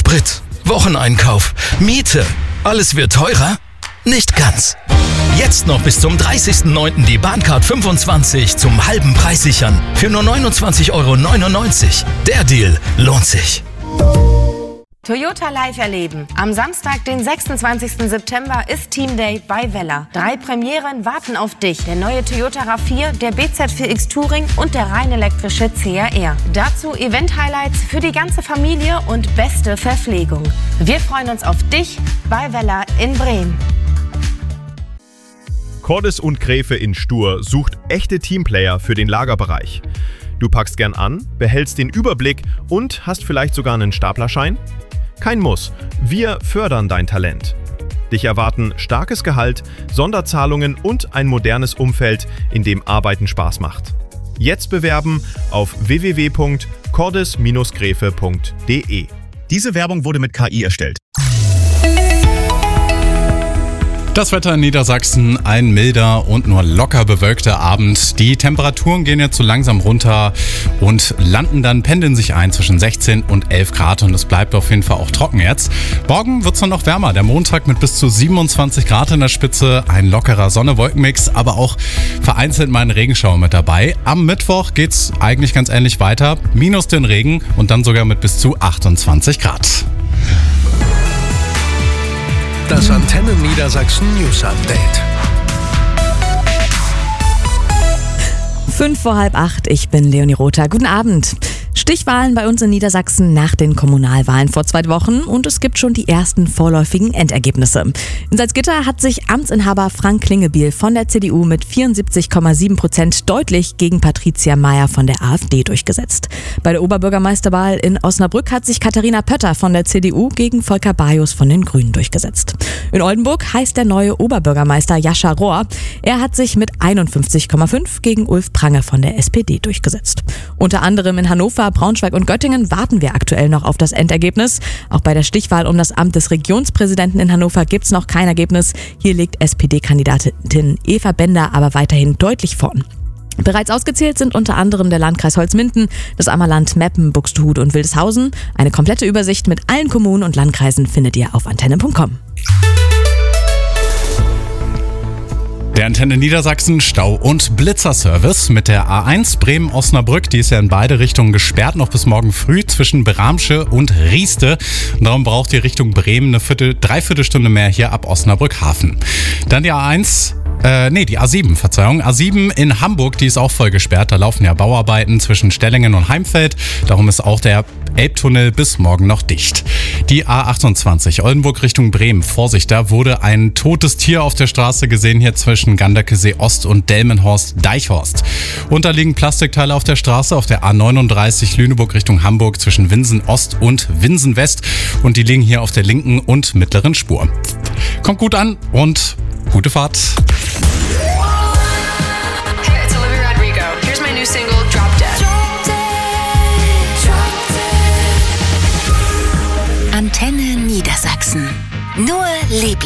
Sprit, Wocheneinkauf, Miete. Alles wird teurer? Nicht ganz. Jetzt noch bis zum 30.09. die Bahncard 25 zum halben Preis sichern. Für nur 29,99 €. Der Deal lohnt sich. Toyota Live erleben. Am Samstag, den 26. September, ist Team Day bei Vella. 3 Premieren warten auf dich. Der neue Toyota RAV4, der BZ4X Touring und der rein elektrische CRR. Dazu Event-Highlights für die ganze Familie und beste Verpflegung. Wir freuen uns auf dich bei Vella in Bremen. Cordes und Gräfe in Stur sucht echte Teamplayer für den Lagerbereich. Du packst gern an, behältst den Überblick und hast vielleicht sogar einen Staplerschein? Kein Muss, wir fördern dein Talent. Dich erwarten starkes Gehalt, Sonderzahlungen und ein modernes Umfeld, in dem Arbeiten Spaß macht. Jetzt bewerben auf www.cordes-gräfe.de. Diese Werbung wurde mit KI erstellt. Das Wetter in Niedersachsen, ein milder und nur locker bewölkter Abend. Die Temperaturen gehen jetzt so langsam runter und pendeln sich ein zwischen 16 und 11 Grad und es bleibt auf jeden Fall auch trocken jetzt. Morgen wird es noch wärmer. Der Montag mit bis zu 27 Grad in der Spitze, ein lockerer Sonne-Wolken-Mix, aber auch vereinzelt mal ein Regenschauer mit dabei. Am Mittwoch geht's eigentlich ganz ähnlich weiter. Minus den Regen und dann sogar mit bis zu 28 Grad. Das Antenne Niedersachsen News Update. 7:05, ich bin Leonie Rother. Guten Abend. Stichwahlen bei uns in Niedersachsen nach den Kommunalwahlen vor 2 Wochen und es gibt schon die ersten vorläufigen Endergebnisse. In Salzgitter hat sich Amtsinhaber Frank Klingebiel von der CDU mit 74,7% deutlich gegen Patricia Mayer von der AfD durchgesetzt. Bei der Oberbürgermeisterwahl in Osnabrück hat sich Katharina Pötter von der CDU gegen Volker Bajus von den Grünen durchgesetzt. In Oldenburg heißt der neue Oberbürgermeister Jascha Rohr. Er hat sich mit 51,5 gegen Ulf Prange von der SPD durchgesetzt. Unter anderem in Hannover, Braunschweig und Göttingen warten wir aktuell noch auf das Endergebnis. Auch bei der Stichwahl um das Amt des Regionspräsidenten in Hannover gibt es noch kein Ergebnis. Hier liegt SPD-Kandidatin Eva Bender aber weiterhin deutlich vorn. Bereits ausgezählt sind unter anderem der Landkreis Holzminden, das Ammerland, Meppen, Buxtehude und Wildeshausen. Eine komplette Übersicht mit allen Kommunen und Landkreisen findet ihr auf antenne.com. Der Antenne Niedersachsen Stau- und Blitzerservice mit der A1 Bremen-Osnabrück. Die ist ja in beide Richtungen gesperrt, noch bis morgen früh zwischen Bramsche und Rieste. Und darum braucht ihr Richtung Bremen eine Dreiviertelstunde mehr hier ab Osnabrück-Hafen. Dann die A7, A7 in Hamburg, die ist auch voll gesperrt. Da laufen ja Bauarbeiten zwischen Stellingen und Heimfeld. Darum ist auch der Elbtunnel bis morgen noch dicht. Die A28 Oldenburg Richtung Bremen. Vorsicht, da wurde ein totes Tier auf der Straße gesehen, hier zwischen Ganderkesee Ost und Delmenhorst-Deichhorst. Und da liegen Plastikteile auf der Straße auf der A39 Lüneburg Richtung Hamburg zwischen Winsen Ost und Winsen West. Und die liegen hier auf der linken und mittleren Spur. Kommt gut an und gute Fahrt. Hey, it's Olivia Rodrigo. Here's my new single, Drop Dead. Antenne Niedersachsen. Nur Liebling.